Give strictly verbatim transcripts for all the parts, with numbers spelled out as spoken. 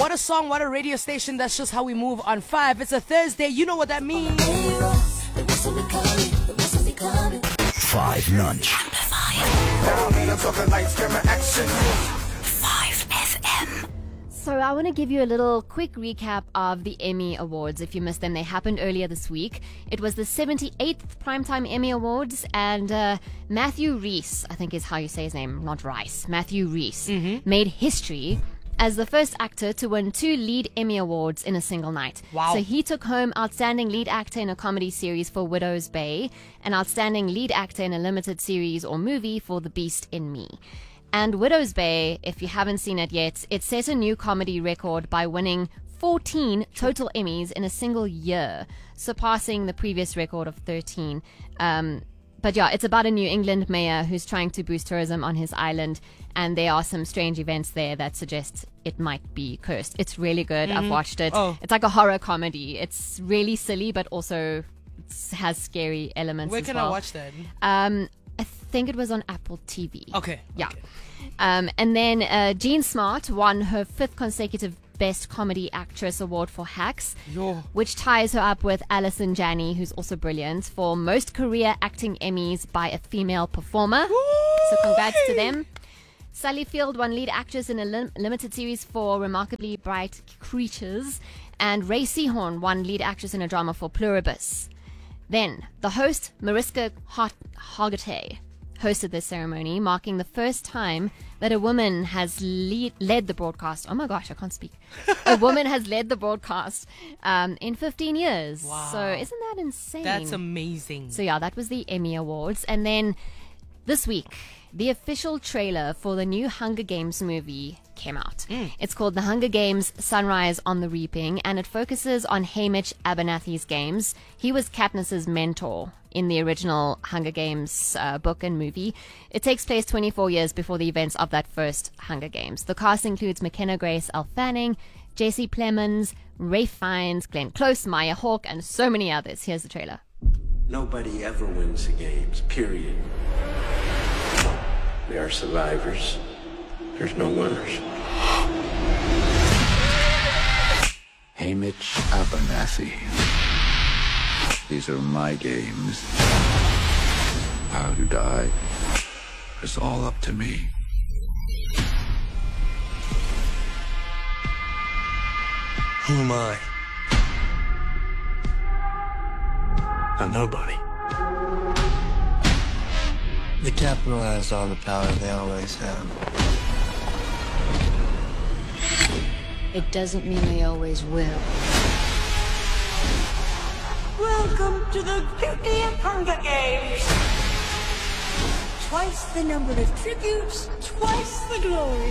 What a song, what a radio station. That's just how we move on five. It's a Thursday. You know what that means. Five lunch. Five F M. So I want to give you a little quick recap of the Emmy Awards. If you missed them, they happened earlier this week. It was the seventy-eighth Primetime Emmy Awards, and uh, Matthew Rhys, I think is how you say his name, not Rice, Matthew Rhys, Mm-hmm. made history as the first actor to win two lead Emmy Awards in a single night. Wow. So he took home Outstanding Lead Actor in a Comedy Series for Widow's Bay and Outstanding Lead Actor in a Limited Series or Movie for The Beast in Me. And Widow's Bay, if you haven't seen it yet, it set a new comedy record by winning fourteen total Emmys in a single year, surpassing the previous record of thirteen. Um, but yeah, it's about a New England mayor who's trying to boost tourism on his island, and there are some strange events there that suggest it might be cursed. It's really good. Mm-hmm. I've watched it. Oh. It's like a horror comedy. It's really silly, but also it's, has scary elements Where as can well. I watch that? Um, I think it was on Apple T V. Okay. Yeah. okay. Um, and then uh, Jean Smart won her fifth consecutive Best Comedy Actress Award for Hacks, Yo. which ties her up with Alison Janney, who's also brilliant, for most career acting Emmys by a female performer. So congrats to them. Sally Field won lead actress in a lim- limited series for Remarkably Bright Creatures, and Ray Seahorn won lead actress in a drama for Pluribus. Then, the host, Mariska Hart- Hargitay, hosted this ceremony, marking the first time that a woman has lead- led the broadcast. Oh my gosh, I can't speak. A woman has led the broadcast um, in fifteen years. Wow. So isn't that insane? That's amazing. So yeah, that was the Emmy Awards. And then this week, the official trailer for the new Hunger Games movie came out. Mm. It's called The Hunger Games: Sunrise on the Reaping, and it focuses on Haymitch Abernathy's games. He was Katniss's mentor in the original Hunger Games uh, book and movie. It takes place twenty-four years before the events of that first Hunger Games. The cast includes McKenna Grace, Elle Fanning, Jesse Plemons, Ralph Fiennes, Glenn Close, Maya Hawke, and so many others. Here's the trailer. Nobody ever wins the games, period. We are survivors. There's no winners. Haymitch Abernathy. These are my games. How to die is all up to me. Who am I? A nobody. The Capitol has all the power they always have. It doesn't mean they always will. Welcome to the fiftieth Hunger Games. Twice the number of tributes, twice the glory.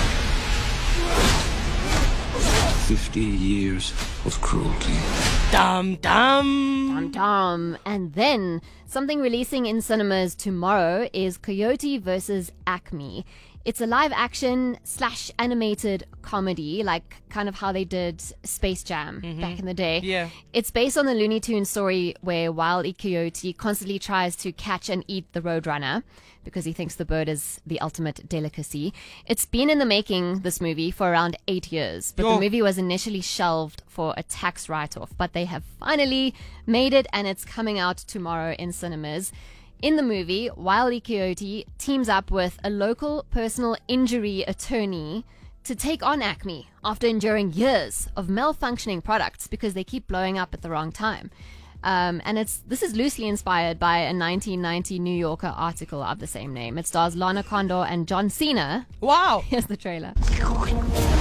Fifty years of cruelty. Dum dum. Dum dum. And then something releasing in cinemas tomorrow is Coyote versus Acme. It's a live action slash animated comedy, like kind of how they did Space Jam Mm-hmm. back in the day. Yeah. It's based on the Looney Tunes story where Wile E. Coyote constantly tries to catch and eat the Roadrunner because he thinks the bird is the ultimate delicacy. It's been in the making, this movie, for around eight years, but Yo. the movie was initially shelved for a tax write-off, but they have finally made it, and it's coming out tomorrow in cinemas. In the movie, Wile E. Coyote teams up with a local personal injury attorney to take on Acme after enduring years of malfunctioning products because they keep blowing up at the wrong time. Um, and it's this is loosely inspired by a nineteen ninety New Yorker article of the same name. It stars Lana Condor and John Cena. Wow. Here's the trailer.